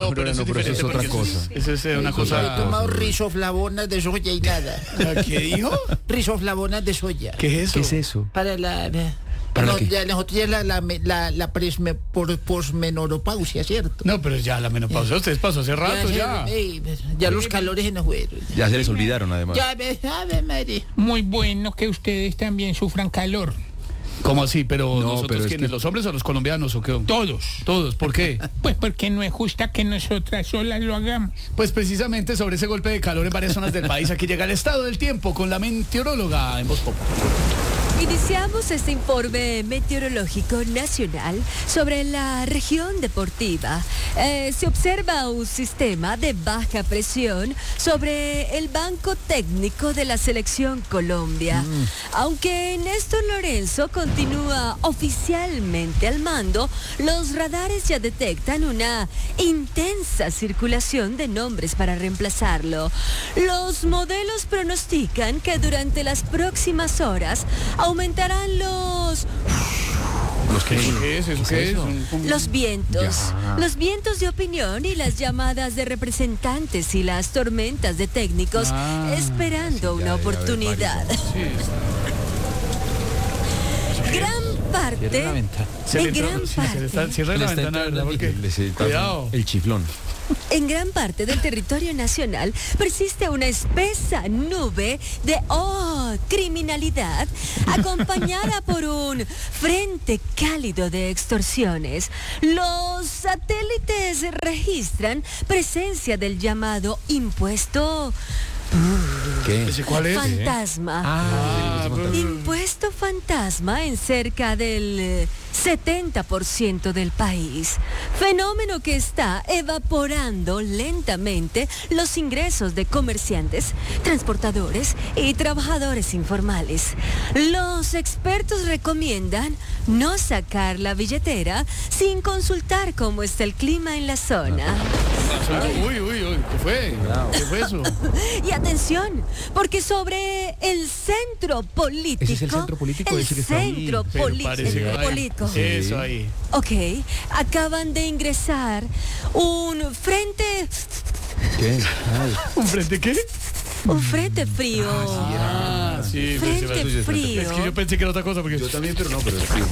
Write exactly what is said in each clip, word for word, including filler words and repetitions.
No, pero eso, no, pero eso es otra cosa. Eso es una He cosa... tomado risoflavonas de soya y nada. ¿Qué dijo? Risoflavonas de soya. ¿Qué es eso? ¿Qué es eso? Para la... ¿Para no, qué? ya, nosotros ya la, la, la, la presme, por, posmenopausia, ¿cierto? No, pero ya la menopausia, ustedes pasó hace rato ya. Ya, ey, ya los calores se nos fueron. Ya se les olvidaron, además. Ya, ve, a ver, madre. Muy bueno que ustedes también sufran calor. ¿Cómo así? Pero No, nosotros, pero es ¿quiénes? que- ¿Los hombres o los colombianos o qué? Todos. Todos, ¿por qué? Pues porque no es justa que nosotras solas lo hagamos. Pues precisamente sobre ese golpe de calor en varias zonas del país, aquí llega el estado del tiempo con la meteoróloga en Voz Populi. Iniciamos este informe meteorológico nacional sobre la región deportiva. Eh, se observa un sistema de baja presión sobre el banco técnico de la selección Colombia. Mm. Aunque Néstor Lorenzo continúa oficialmente al mando, los radares ya detectan una intensa circulación de nombres para reemplazarlo. Los modelos pronostican que durante las próximas horas aumentarán los... ¿Los qué? ¿Qué es eso? ¿Qué es? Un- un- Los vientos, Ya. los vientos de opinión y las llamadas de representantes y las tormentas de técnicos Ah, esperando sí, ya una debe haber oportunidad. varios. Sí, Gran parte, Cierra la ventana. se le en entró- gran sí, se le está, parte, cierra Le la está ventana, entrando ¿verdad? Porque, el- le está- cuidado. el chiflón. en gran parte del territorio nacional persiste una espesa nube de oh, criminalidad acompañada por un frente cálido de extorsiones. Los satélites registran presencia del llamado impuesto ¿Qué? ¿Ese cuál es? fantasma. Ah, pero- Impuesto fantasma en cerca del eh, setenta por ciento del país. Fenómeno que está evaporando lentamente los ingresos de comerciantes, transportadores y trabajadores informales. Los expertos recomiendan no sacar la billetera sin consultar cómo está el clima en la zona. Uy, uy, uy, ¿qué fue? ¿Qué fue eso? Y atención, porque sobre el centro político... ¿Ese es el centro político? El Ese que está ahí. centro Pero poli- parece que eh, ahí- político. Sí. Eso ahí. Ok, acaban de ingresar un frente... ¿Qué? Ay, ¿Un frente qué? Un frente frío. Ah, sí. Frente pues, sí, frío. Es que yo pensé que era otra cosa porque... yo también, pero no, pero es frío.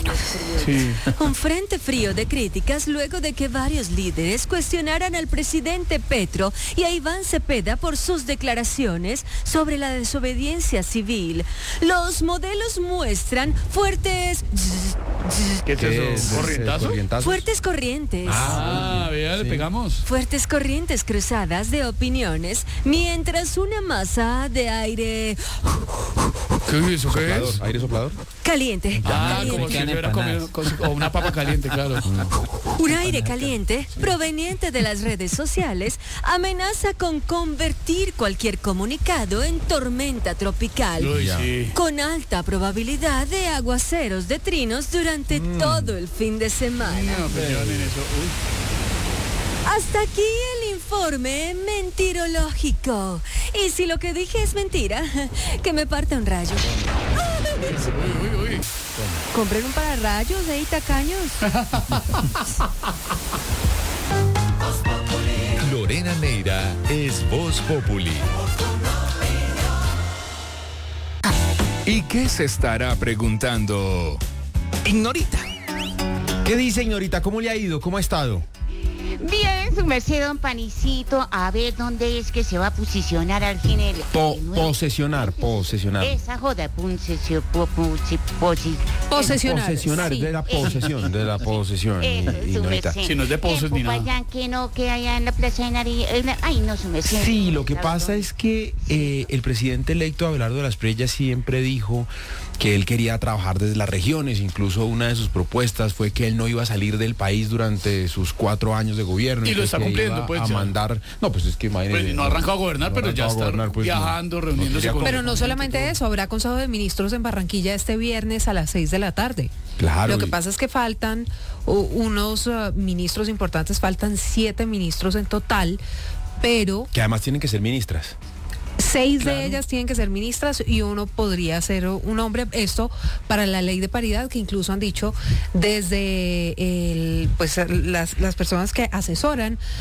Sí. Un frente frío de críticas luego de que varios líderes cuestionaran al presidente Petro y a Iván Cepeda por sus declaraciones sobre la desobediencia civil. Los modelos muestran fuertes... ¿Qué es ¿Qué eso? es? ¿Corrientazo? ¿Corrientazos? Fuertes corrientes. Ah, vea, le Sí. pegamos. Fuertes corrientes cruzadas de opiniones, mientras una masa de aire ¿Qué es eso? ¿Qué Soplador, es? ¿aire soplador? caliente, Ah, caliente, como si se hubiera comido con- o una papa caliente, claro. un aire caliente proveniente de las redes sociales amenaza con convertir cualquier comunicado en tormenta tropical. Uy, Ya. sí. Con alta probabilidad de aguaceros de trinos durante todo el fin de semana. No, pues llevan en eso. Uy. Hasta aquí el informe mentirológico. Y si lo que dije es mentira, que me parte un rayo. Uy, uy, uy. Compren un pararrayos de tacaños. Lorena Neira es Voz Populi. ¿Y qué se estará preguntando Ignorita? ¿Qué dice, Ignorita? ¿Cómo le ha ido? ¿Cómo ha estado? Bien, su merced, don Panicito, a ver dónde es que se va a posicionar al fin el... Po- el nuevo- posesionar, posesionar. Esa joda, posesión, po- posi- posi- Posesionar. Posesionar, sí. de la posesión, de la posesión, Eso, su Ignorita. merced. Si no es de poses El ni nada. Popayán que no, que allá en la plaza de Nariz... en la- Ay, no, su merced. Sí, lo que ¿Sabe pasa dónde? es que eh, el presidente electo Abelardo de las Preyas siempre dijo que él quería trabajar desde las regiones. Incluso una de sus propuestas fue que él no iba a salir del país durante sus cuatro años de gobierno. Y lo está que cumpliendo, iba pues, a ya. mandar. No, pues es que imagínese, Pues no ha arrancado a gobernar, no pero ha ya arrancado a está gobernar, pues, viajando, no. reuniéndose quería con... como- Pero no solamente eso, habrá Consejo de Ministros en Barranquilla este viernes a las seis de la tarde. Claro. Lo que y- pasa es que faltan uh, unos uh, ministros importantes, faltan siete ministros en total, pero Que además tienen que ser ministras. seis Claro. de ellas tienen que ser ministras y uno podría ser un hombre. Esto para la ley de paridad, que incluso han dicho desde el, pues las, las personas que asesoran